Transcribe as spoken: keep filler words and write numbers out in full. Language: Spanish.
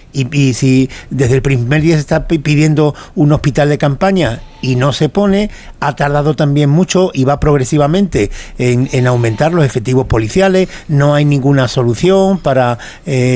Y, y si desde el primer día se está pidiendo un hospital de campaña y no se pone, ha tardado también mucho y va progresivamente en, en aumentar los efectivos policiales, no hay ninguna solución para... Eh,